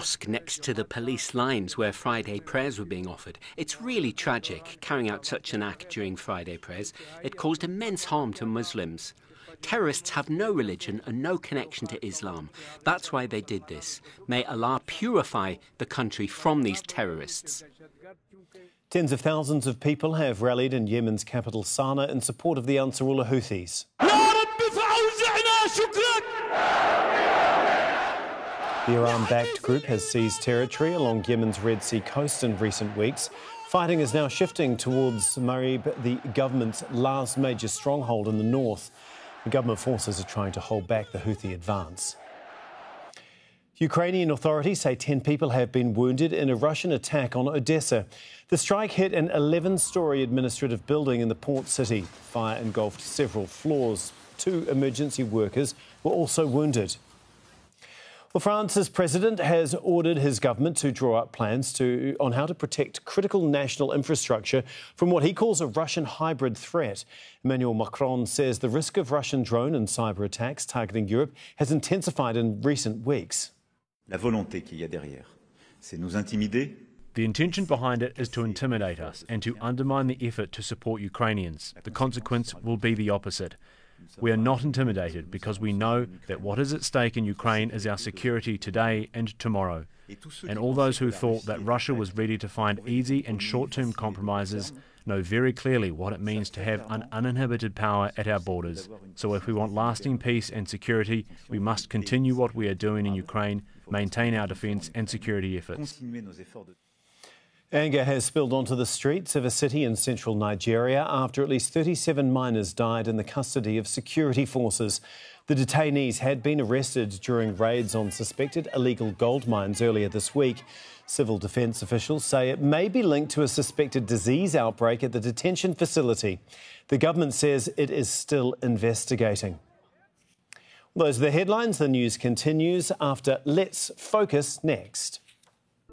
mosque next to the police lines where Friday prayers were being offered. It's really tragic, carrying out such an act during Friday prayers. It caused immense harm to Muslims. Terrorists have no religion and no connection to Islam. That's why they did this. May Allah purify the country from these terrorists. Tens of thousands of people have rallied in Yemen's capital Sana'a in support of the Ansarullah Houthis. The Iran-backed group has seized territory along Yemen's Red Sea coast in recent weeks. Fighting is now shifting towards Marib, the government's last major stronghold in the north. The government forces are trying to hold back the Houthi advance. Ukrainian authorities say 10 people have been wounded in a Russian attack on Odessa. The strike hit an 11-storey administrative building in the port city. Fire engulfed several floors. 2 emergency workers were also wounded. Well, France's president has ordered his government to draw up plans on how to protect critical national infrastructure from what he calls a Russian hybrid threat. Emmanuel Macron says the risk of Russian drone and cyber attacks targeting Europe has intensified in recent weeks. La volonté qu'il y a derrière, c'est nous intimider. The intention behind it is to intimidate us and to undermine the effort to support Ukrainians. The consequence will be the opposite. We are not intimidated because we know that what is at stake in Ukraine is our security today and tomorrow. And all those who thought that Russia was ready to find easy and short-term compromises know very clearly what it means to have an uninhibited power at our borders. So if we want lasting peace and security, we must continue what we are doing in Ukraine, maintain our defence and security efforts. Anger has spilled onto the streets of a city in central Nigeria after at least 37 miners died in the custody of security forces. The detainees had been arrested during raids on suspected illegal gold mines earlier this week. Civil defence officials say it may be linked to a suspected disease outbreak at the detention facility. The government says it is still investigating. Those are the headlines. The news continues after Let's Focus next.